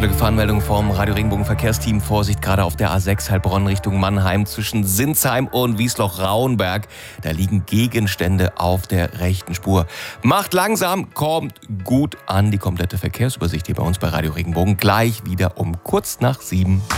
Aktuelle Gefahrenmeldung vom Radio Regenbogen Verkehrsteam. Vorsicht gerade auf der A6 Heilbronn Richtung Mannheim zwischen Sinsheim und Wiesloch-Rauenberg. Da liegen Gegenstände auf der rechten Spur. Macht langsam, kommt gut an. Die komplette Verkehrsübersicht hier bei uns bei Radio Regenbogen gleich wieder um kurz nach 7.